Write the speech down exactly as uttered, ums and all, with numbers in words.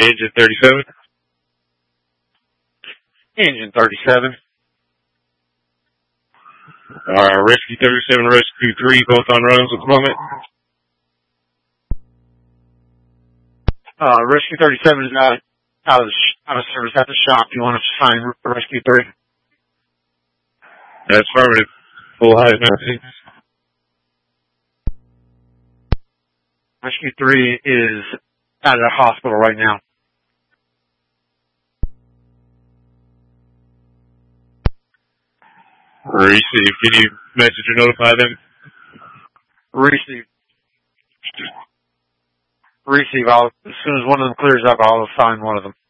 Engine thirty-seven. Engine thirty-seven. Uh, Rescue thirty-seven, Rescue three, both on runs at the moment. Uh, Rescue thirty-seven is out, out of out of service at the shop. You want to sign Rescue three? That's affirmative. Full height nineteen. Rescue three is out of the hospital right now. Receive. Can you message or notify them? Receive. Receive. I'll, as soon as one of them clears up, I'll assign one of them.